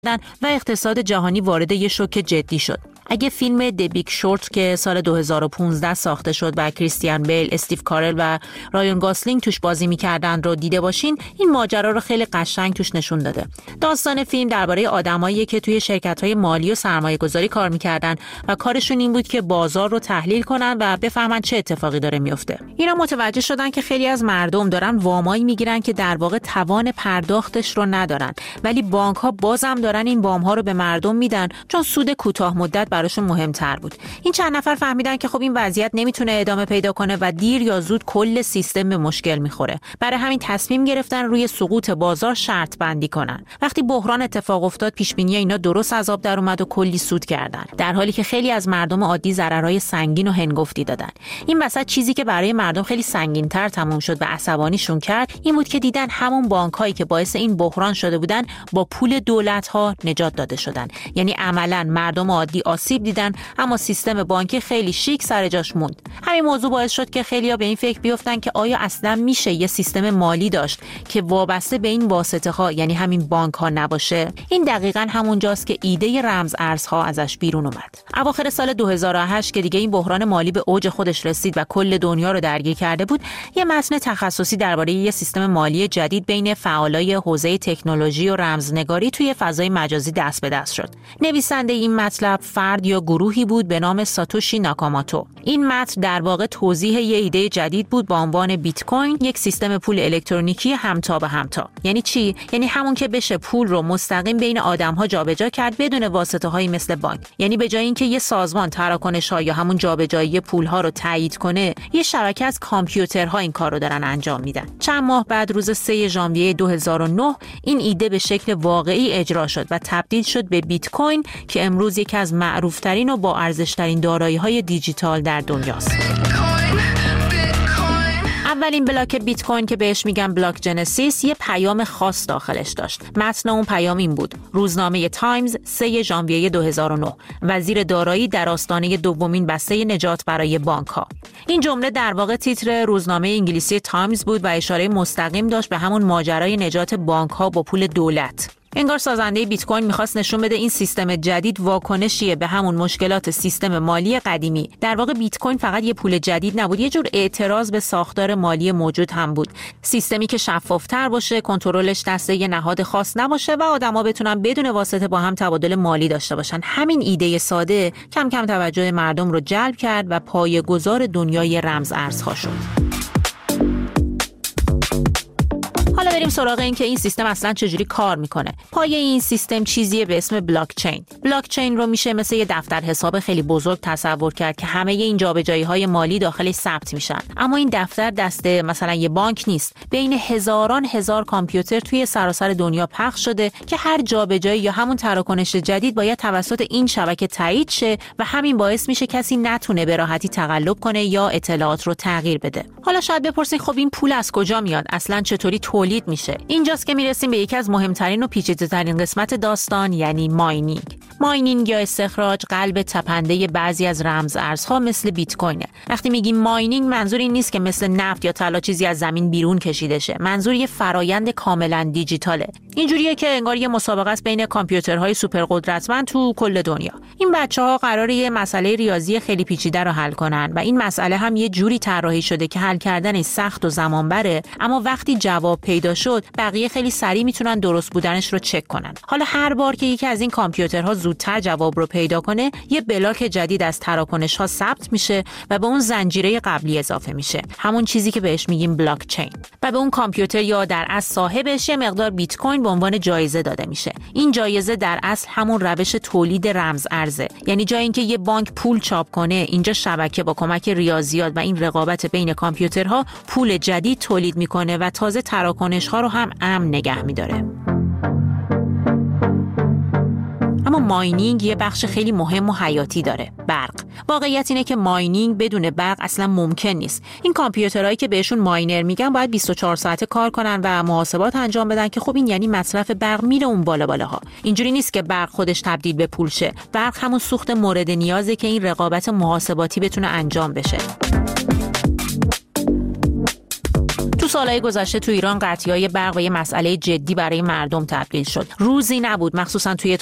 و اقتصاد جهانی وارد یه شوک جدی شد. اگه فیلم دی بیگ شورت که سال 2015 ساخته شد و کریستیان بیل، استیو کارل و رایان گاسلینگ توش بازی می‌کردن رو دیده باشین، این ماجرا رو خیلی قشنگ توش نشون داده. داستان فیلم درباره آدماییه که توی شرکت‌های مالی و سرمایه‌گذاری کار می‌کردن و کارشون این بود که بازار رو تحلیل کنن و بفهمن چه اتفاقی داره میفته. اینا متوجه شدن که خیلی از مردم دارن وامایی میگیرن که در واقع توان پرداختش رو ندارن، ولی بانک‌ها بازم دارن این وام‌ها رو به مردم میدن چون سود کوتاه مدت براشون مهمتر بود. این چند نفر فهمیدن که خب این وضعیت نمیتونه ادامه پیدا کنه و دیر یا زود کل سیستم به مشکل میخوره. برای همین تصمیم گرفتن روی سقوط بازار شرط بندی کنن. وقتی بحران اتفاق افتاد، پیش بینی اینا درست از آب در اومد و کلی سود کردن، در حالی که خیلی از مردم عادی ضررهای سنگین و هنگفتی دادن. این وسط چیزی که برای مردم خیلی سنگین‌تر تموم شد و عصبانیشون کرد این بود که دیدن همون بانک‌هایی که باعث این بحران شده بودن با پول دولت‌ها نجات داده شدن. یعنی عملاً مردم عادی آسیب دیدن، اما سیستم بانکی خیلی شیک سر جاش موند. همین موضوع باعث شد که خیلی‌ها به این فکر بیفتن که آیا اصلاً میشه یه سیستم مالی داشت که وابسته به این واسطه‌ها، یعنی همین بانک‌ها نباشه؟ این دقیقاً همونجاست که ایده رمز ارزها ازش بیرون اومد. اواخر سال 2008 که دیگه این بحران مالی به اوج خودش رسید و کل دنیا رو درگیر کرده بود، یه متن تخصصی درباره یه سیستم مالی جدید بین فعالای حوزه تکنولوژی و رمزنگاری توی فضای مجازی دست به دست شد. نویسنده این مطلب فرد یا گروهی بود به نام ساتوشی ناکاموتو. این متن در واقع توضیح یه ایده جدید بود با عنوان بیت کوین، یک سیستم پول الکترونیکی همتا به همتا. یعنی چی؟ یعنی همون که بشه پول رو مستقیم بین آدم‌ها جابجا کرد بدون واسطه‌هایی مثل بانک. یعنی به جای اینکه یه سازمان تراکنش‌ها یا همون جابجایی پول‌ها رو تایید کنه، یه شبکه از کامپیوترها این کار رو دارن انجام میدن. چند ماه بعد روز 3 ژانویه 2009 این ایده به شکل واقعی اجرا شد و تبدیل شد به بیت کوین که امروز یکی از معروف‌ترین و با ارزش‌ترین دارایی‌های دیجیتال در دنیاست. اولین بلاک بیت کوین که بهش میگن بلاک جنسیس یه پیام خاص داخلش داشت. متن اون پیام این بود: روزنامه تایمز 3 ژانویه 2009 وزیر دارایی در آستانه دومین بسته نجات برای بانک‌ها. این جمله در واقع تیتر روزنامه انگلیسی تایمز بود و اشاره مستقیم داشت به همون ماجرای نجات بانک‌ها با پول دولت. انگار سازنده بیت کوین می‌خواست نشون بده این سیستم جدید واکنشیه به همون مشکلات سیستم مالی قدیمی. در واقع بیت کوین فقط یه پول جدید نبود، یه جور اعتراض به ساختار مالی موجود هم بود. سیستمی که شفاف‌تر باشه، کنترلش دست یه نهاد خاص نباشه و آدم‌ها بتونن بدون واسطه با هم تبادل مالی داشته باشن. همین ایده ساده کم کم توجه مردم رو جلب کرد و پایه‌گذار دنیای رمز ارزها شد. حالا بریم سراغ این که این سیستم اصلا چجوری کار میکنه. پایه این سیستم چیزیه به اسم بلاک چین. بلاک چین رو میشه مثل یه دفتر حساب خیلی بزرگ تصور کرد که همه این جابجایی‌های مالی داخلش ثبت میشن. اما این دفتر دست مثلا یه بانک نیست. بین هزاران هزار کامپیوتر توی سراسر دنیا پخش شده که هر جابجایی یا همون تراکنش جدید باید توسط این شبکه تایید شه و همین باعث میشه کسی نتونه به راحتی تقلب کنه یا اطلاعات رو تغییر بده. حالا شاید بپرسین خب این پول از کجا میاد؟ اصلا چطوری تولید میشه؟ اینجاست که میرسیم به یکی از مهمترین و پیچیده‌ترین قسمت داستان، یعنی ماینینگ یا استخراج قلب تپنده بعضی از رمز ارزها مثل بیت کوینه. وقتی میگیم ماینینگ منظور این نیست که مثل نفت یا طلا چیزی از زمین بیرون کشیده شه. منظور یه فرایند کاملا دیجیتاله. اینجوریه که انگار یه مسابقه است بین کامپیوترهای سوپر قدرتمند تو کل دنیا. این بچه‌ها قراره یه مسئله ریاضی خیلی پیچیده رو حل کنن و این مسئله هم یه جوری طراحی شده که حل کردنش سخت و زمان بره، اما وقتی جواب پیدا شد بقیه خیلی سریع میتونن درست بودنش رو چک کنن. حالا هر بار که یکی از این کامپیوترها زودتر جواب رو پیدا کنه، یه بلاک جدید از تراکنش‌ها ثبت میشه و به اون زنجیره قبلی اضافه میشه. همون چیزی که بهش میگیم بلاک چین. و به اون کامپیوتر یا در اصل صاحبش یه مقدار بیت کوین به عنوان جایزه داده میشه. این جایزه در اصل همون روش تولید رمز ارزه. یعنی جای اینکه یه بانک پول چاپ کنه، اینجا شبکه با کمک ریاضیات و این رقابت بین کامپیوترها پول جدید تولید میکنه و تازه تراکنش‌ها رو هم امن نگه می‌داره. اما ماینینگ یه بخش خیلی مهم و حیاتی داره، برق. واقعیت اینه که ماینینگ بدون برق اصلا ممکن نیست. این کامپیوترهایی که بهشون ماینر میگن باید 24 ساعته کار کنن و محاسبات انجام بدن که خب این یعنی مصرف برق میره اون بالاها. اینجوری نیست که برق خودش تبدیل به پول شه. برق همون سوخت مورد نیازه که این رقابت محاسباتی بتونه انجام بشه. تو سالهای گذشته تو ایران قطعی‌های برق و یه مسئله جدی برای مردم تبدیل شد. روزی نبود مخصوصا توی